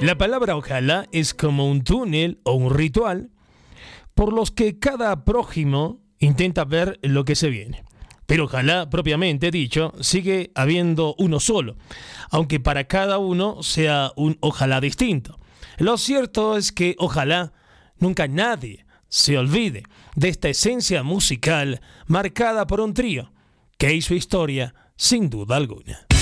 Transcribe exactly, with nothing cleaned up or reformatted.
La palabra ojalá es como un túnel o un ritual por los que cada prójimo intenta ver lo que se viene. Pero ojalá, propiamente dicho, sigue habiendo uno solo, aunque para cada uno sea un ojalá distinto. Lo cierto es que ojalá nunca nadie se olvide de esta esencia musical marcada por un trío que hizo historia sin duda alguna.